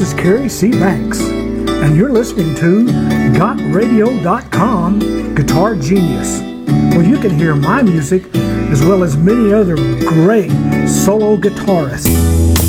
is Kerry C. Banks, and you're listening to GotRadio.com Guitar Genius, where you can hear my music as well as many other great solo guitarists.